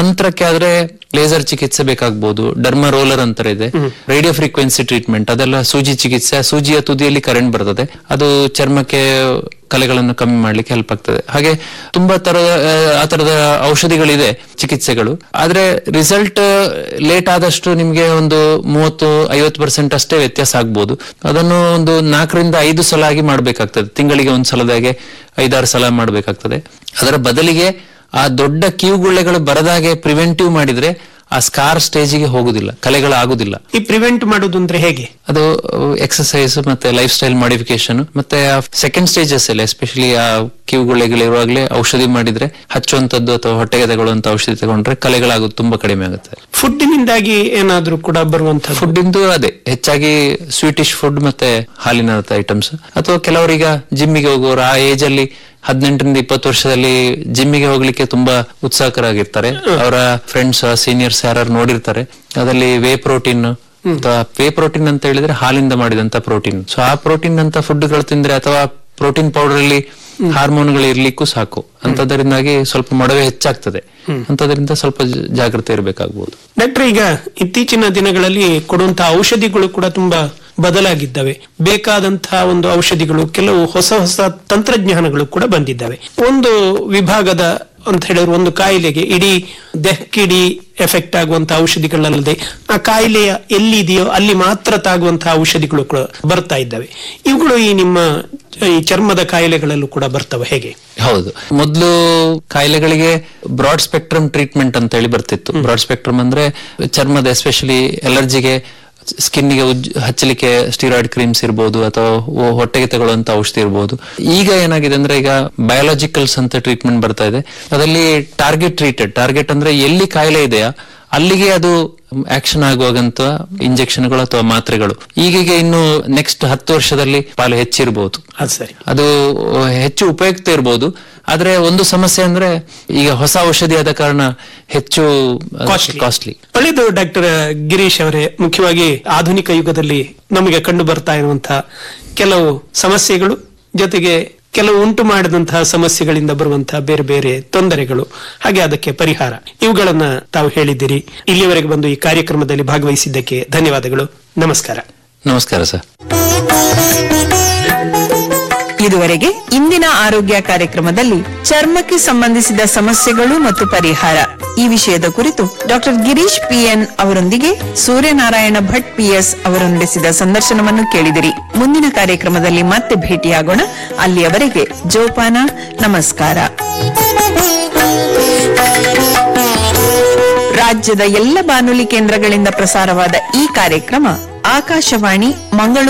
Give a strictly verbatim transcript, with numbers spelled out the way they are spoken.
ನಂತರಕ್ಕೆ ಆದ್ರೆ ಲೇಸರ್ ಚಿಕಿತ್ಸೆ ಬೇಕಾಗಬಹುದು, ಡರ್ಮಾ ರೋಲರ್ ಅಂತ ಇದೆ, ರೇಡಿಯೋ ಫ್ರೀಕ್ವೆನ್ಸಿ ಟ್ರೀಟ್ಮೆಂಟ್, ಅದೆಲ್ಲ ಸೂಜಿ ಚಿಕಿತ್ಸೆ. ಸೂಜಿಯ ತುದಿಯಲ್ಲಿ ಕರೆಂಟ್ ಬರ್ತದೆ, ಅದು ಚರ್ಮಕ್ಕೆ ಕಲೆಗಳನ್ನು ಕಮ್ಮಿ ಮಾಡ್ಲಿಕ್ಕೆ ಹೆಲ್ಪ್ ಆಗ್ತದೆ. ಹಾಗೆ ತುಂಬಾ ತರದ ಆ ತರದ ಔಷಧಿಗಳಿದೆ, ಚಿಕಿತ್ಸೆಗಳು. ಆದ್ರೆ ರಿಸಲ್ಟ್ ಲೇಟ್ ಆದಷ್ಟು ನಿಮ್ಗೆ ಒಂದು ಮೂವತ್ತು ಐವತ್ತು ಪರ್ಸೆಂಟ್ ಅಷ್ಟೇ ವ್ಯತ್ಯಾಸ ಆಗ್ಬಹುದು. ಅದನ್ನು ಒಂದು ನಾಲ್ಕರಿಂದ ಐದು ಸಲ ಆಗಿ ಮಾಡ್ಬೇಕಾಗ್ತದೆ, ತಿಂಗಳಿಗೆ ಒಂದ್ ಸಲದಾಗೆ ಐದಾರು ಸಲ ಮಾಡ್ಬೇಕಾಗ್ತದೆ. ಅದರ ಬದಲಿಗೆ ಆ ದೊಡ್ಡ ಕಿವುಗುಳ್ಳೆಗಳು ಬರದಾಗೆ ಪ್ರಿವೆಂಟಿವ್ ಮಾಡಿದ್ರೆ ಆ ಸ್ಕಾರ್ ಸ್ಟೇಜಿಗೆ ಹೋಗುದಿಲ್ಲ, ಕಲೆಗಳಾಗುದಿಲ್ಲ. ಈ ಪ್ರಿವೆಂಟ್ ಮಾಡೋದು ಅಂದ್ರೆ ಹೇಗೆ? ಅದು ಎಕ್ಸರ್ಸೈಸ್ ಮತ್ತೆ ಲೈಫ್ ಸ್ಟೈಲ್ ಮಾಡಿಫಿಕೇಶನ್, ಮತ್ತೆ ಸೆಕೆಂಡ್ ಸ್ಟೇಜಸ್ ಅಲ್ಲಿ ಎಸ್ಪೆಷಲಿ ಆ ಕಿವುಗುಳ್ಳೆಗಳಿರುವಾಗಲೇ ಔಷಧಿ ಮಾಡಿದ್ರೆ, ಹಚ್ಚುವಂತದ್ದು ಅಥವಾ ಹೊಟ್ಟೆಗೆ ತಗೊಳ್ಳುವಂತ ಔಷಧಿ ತಗೊಂಡ್ರೆ ಕಲೆಗಳಾಗೋದು ತುಂಬಾ ಕಡಿಮೆ ಆಗುತ್ತೆ. ಫುಡ್ಡಿನಿಂದಾಗಿ ಏನಾದ್ರೂ ಕೂಡ ಬರುವಂತ ಫುಡ್ ಇಂದು ಅದೇ ಹೆಚ್ಚಾಗಿ ಸ್ವೀಟಿಶ್ ಫುಡ್ ಮತ್ತೆ ಹಾಲಿನ ಐಟಮ್ಸ್. ಅಥವಾ ಕೆಲವರೀಗ ಜಿಮ್ಮಿಗೆ ಹೋಗೋರು ಆ ಏಜ್ ಅಲ್ಲಿ ಹದಿನೆಂಟರಿಂದ ಇಪ್ಪತ್ತು ವರ್ಷದಲ್ಲಿ ಜಿಮ್ಮಿಗೆ ಹೋಗ್ಲಿಕ್ಕೆ ತುಂಬಾ ಉತ್ಸಾಹಕರಾಗಿರ್ತಾರೆ. ಅವರ ಫ್ರೆಂಡ್ಸ್ ಸೀನಿಯರ್ಸ್ ಯಾರು ನೋಡಿರ್ತಾರೆ, ಅದರಲ್ಲಿ ವೇ ಪ್ರೋಟೀನ್ ಅಥವಾ ವೇ ಪ್ರೋಟೀನ್ ಅಂತ ಹೇಳಿದ್ರೆ ಹಾಲಿಂದ ಮಾಡಿದಂತ ಪ್ರೋಟೀನ್. ಸೊ ಆ ಪ್ರೋಟೀನ್ ಅಂತ ಫುಡ್ಗಳು ತಿಂದ್ರೆ ಅಥವಾ ಪ್ರೋಟೀನ್ ಪೌಡರ್ ಅಲ್ಲಿ ಹಾರ್ಮೋನ್ಗಳು ಇರ್ಲಿಕ್ಕೂ ಸಾಕು. ಅಂತದರಿಂದಾಗಿ ಸ್ವಲ್ಪ ಮೊಡವೆ ಹೆಚ್ಚಾಗ್ತದೆ. ಅಂತದ್ರಿಂದ ಸ್ವಲ್ಪ ಜಾಗ್ರತೆ ಇರಬೇಕಾಗಬಹುದು. ಡಾಕ್ಟರ್, ಈಗ ಇತ್ತೀಚಿನ ದಿನಗಳಲ್ಲಿ ಕೊಡುವಂತಹ ಔಷಧಿಗಳು ಕೂಡ ತುಂಬಾ ಬದಲಾಗಿದ್ದಾವೆ. ಬೇಕಾದಂತಹ ಒಂದು ಔಷಧಿಗಳು, ಕೆಲವು ಹೊಸ ಹೊಸ ತಂತ್ರಜ್ಞಾನಗಳು ಕೂಡ ಬಂದಿದ್ದಾವೆ. ಒಂದು ವಿಭಾಗದ ಅಂತ ಹೇಳಿದ್ರೆ ಒಂದು ಕಾಯಿಲೆಗೆ ಇಡೀ ದೇಹಕ್ಕಿಡೀ ಎಫೆಕ್ಟ್ ಆಗುವಂತಹ ಔಷಧಿಗಳಲ್ಲದೆ ಆ ಕಾಯಿಲೆಯ ಎಲ್ಲಿದೆಯೋ ಅಲ್ಲಿ ಮಾತ್ರ ತಾಗುವಂತಹ ಔಷಧಿಗಳು ಕೂಡ ಬರ್ತಾ ಇದ್ದಾವೆ. ಇವುಗಳು ಈ ನಿಮ್ಮ ಈ ಚರ್ಮದ ಕಾಯಿಲೆಗಳಲ್ಲೂ ಕೂಡ ಬರ್ತವೆ ಹೇಗೆ? ಹೌದು, ಮೊದಲು ಕಾಯಿಲೆಗಳಿಗೆ ಬ್ರಾಡ್ ಸ್ಪೆಕ್ಟ್ರಮ್ ಟ್ರೀಟ್ಮೆಂಟ್ ಅಂತ ಹೇಳಿ ಬರ್ತಿತ್ತು. ಬ್ರಾಡ್ ಸ್ಪೆಕ್ಟ್ರಮ್ ಅಂದ್ರೆ ಚರ್ಮದ ಎಸ್ಪೆಷಲಿ ಎಲರ್ಜಿಗೆ ಸ್ಕಿನ್ಗೆ ಹಚ್ಚಲಿಕ್ಕೆ ಸ್ಟಿರಾಯ್ಡ್ ಕ್ರೀಮ್ಸ್ ಇರ್ಬೋದು ಅಥವಾ ಹೊಟ್ಟೆಗೆ ತಗೊಳ್ಳುವಂತ ಔಷಧಿ ಇರ್ಬೋದು. ಈಗ ಏನಾಗಿದೆ ಅಂದ್ರೆ ಈಗ ಬಯೋಲಾಜಿಕಲ್ಸ್ ಅಂತ ಟ್ರೀಟ್ಮೆಂಟ್ ಬರ್ತಾ ಇದೆ. ಅದರಲ್ಲಿ ಟಾರ್ಗೆಟ್ ಟ್ರೀಟೆಡ್, ಟಾರ್ಗೆಟ್ ಅಂದ್ರೆ ಎಲ್ಲಿ ಕಾಯಿಲೆ ಇದೆಯಾ ಅಲ್ಲಿಗೆ ಅದು ಆಕ್ಷನ್ ಆಗುವಾಗಂತ ಇಂಜೆಕ್ಷನ್ಗಳು ಅಥವಾ ಮಾತ್ರೆಗಳು ಈಗೀಗ ಇನ್ನು ನೆಕ್ಸ್ಟ್ ಹತ್ತು ವರ್ಷದಲ್ಲಿ ಪಾಲು ಹೆಚ್ಚಿರಬಹುದು. ಅದು ಹೆಚ್ಚು ಉಪಯುಕ್ತ ಇರಬಹುದು. ಆದ್ರೆ ಒಂದು ಸಮಸ್ಯೆ ಅಂದ್ರೆ ಈಗ ಹೊಸ ಔಷಧಿ ಆದ ಕಾರಣ ಹೆಚ್ಚು ಕಾಸ್ಟ್ಲಿ. ಒಳ್ಳೆಯದು ಡಾಕ್ಟರ್ ಗಿರೀಶ್ ಅವರೇ, ಮುಖ್ಯವಾಗಿ ಆಧುನಿಕ ಯುಗದಲ್ಲಿ ನಮಗೆ ಕಂಡು ಬರ್ತಾ ಇರುವಂತಹ ಕೆಲವು ಸಮಸ್ಯೆಗಳು ಜೊತೆಗೆ ಕೆಲವು ಉಂಟು ಮಾಡಿದಂತಹ ಸಮಸ್ಯೆಗಳಿಂದ ಬರುವಂತಹ ಬೇರೆ ಬೇರೆ ತೊಂದರೆಗಳು, ಹಾಗೆ ಅದಕ್ಕೆ ಪರಿಹಾರ, ಇವುಗಳನ್ನ ತಾವು ಹೇಳಿದ್ದೀರಿ. ಇಲ್ಲಿಯವರೆಗೆ ಬಂದು ಈ ಕಾರ್ಯಕ್ರಮದಲ್ಲಿ ಭಾಗವಹಿಸಿದ್ದಕ್ಕೆ ಧನ್ಯವಾದಗಳು. ನಮಸ್ಕಾರ. ನಮಸ್ಕಾರ ಸರ್. ಇದುವರೆಗೆ ಇಂದಿನ ಆರೋಗ್ಯ ಕಾರ್ಯಕ್ರಮದಲ್ಲಿ ಚರ್ಮಕ್ಕೆ ಸಂಬಂಧಿಸಿದ ಸಮಸ್ಯೆಗಳು ಮತ್ತು ಪರಿಹಾರ ಈ ವಿಷಯದ ಕುರಿತು ಡಾಕ್ಟರ್ ಗಿರೀಶ್ ಪಿಎನ್ ಅವರೊಂದಿಗೆ ಸೂರ್ಯನಾರಾಯಣ ಭಟ್ ಪಿಎಸ್ ಅವರು ನಡೆಸಿದ ಸಂದರ್ಶನವನ್ನು ಕೇಳಿದಿರಿ. ಮುಂದಿನ ಕಾರ್ಯಕ್ರಮದಲ್ಲಿ ಮತ್ತೆ ಭೇಟಿಯಾಗೋಣ. ಅಲ್ಲಿಯವರೆಗೆ ಜೋಪಾನ. ನಮಸ್ಕಾರ. ರಾಜ್ಯದ ಎಲ್ಲ ಬಾನುಲಿ ಕೇಂದ್ರಗಳಿಂದ ಪ್ರಸಾರವಾದ ಈ ಕಾರ್ಯಕ್ರಮ ಆಕಾಶವಾಣಿ ಮಂಗಳೂರು